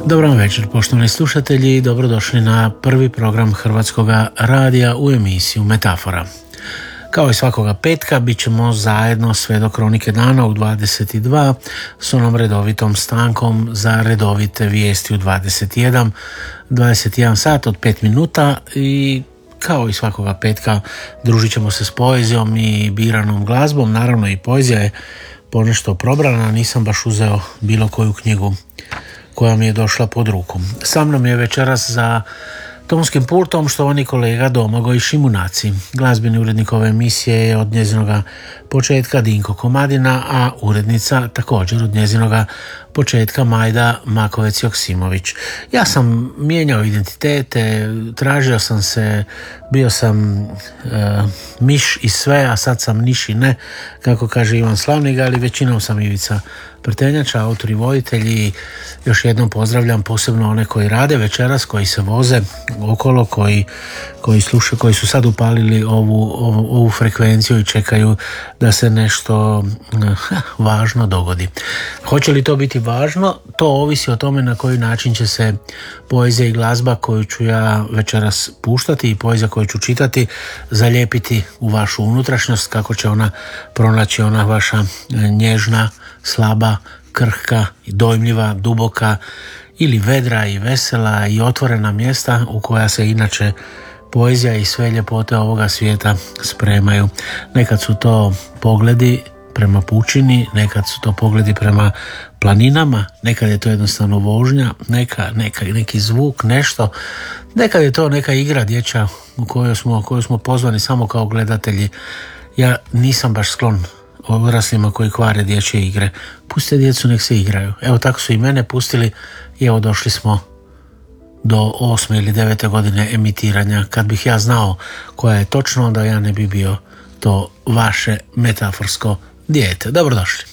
Dobar večer, poštovani slušatelji, dobrodošli na prvi program Hrvatskog radija u emisiju Metafora. Kao i svakoga petka, bit ćemo zajedno sve do Kronike dana u 22 s onom redovitom stankom za redovite vijesti u 21 sat od 5 minuta i kao i svakoga petka družit ćemo se s poezijom i biranom glazbom. Naravno i poezija je ponešto probrana, nisam baš uzeo bilo koju knjigu koja mi je došla pod ruku. Sa mnom je večeras za tonskim pultom štovani kolega Domagoj Šimunaci. Glazbeni urednik ove emisije je od njezinoga početka Dinko Komadina, a urednica također od njezinoga početka Majda Makovec-Joksimović. Ja sam mijenjao identitete, tražio sam se, bio sam miš i sve, a sad sam niš i ne, kako kaže Ivan Slavnik, ali većinom sam Ivica Prtenjača, autor i voditelj, i još jednom pozdravljam posebno one koji rade večeras, koji se voze okolo, koji slušaju, koji su sad upalili ovu frekvenciju i čekaju da se nešto važno dogodi. Hoće li to biti važno? To ovisi o tome na koji način će se poezija i glazba koju ću ja večeras puštati i poezija koju ću čitati zalijepiti u vašu unutrašnjost, kako će ona pronaći ona vaša nježna, slaba, krhka, dojmljiva, duboka ili vedra i vesela i otvorena mjesta u koja se inače poezija i sve ljepote ovoga svijeta spremaju. Nekad su to pogledi prema pučini, nekad su to pogledi prema planinama, nekad je to jednostavno vožnja, neki zvuk, nešto, nekad je to neka igra dječja u koju smo pozvani samo kao gledatelji. Ja nisam baš sklon odraslima koji kvare dječje igre. Pustite djecu, nek se igraju. Evo tako su i mene pustili i evo došli smo do 8. ili 9. godine emitiranja. Kad bih ja znao koja je točno, onda ja ne bi bio to vaše metaforsko dijete. Dobrodošli.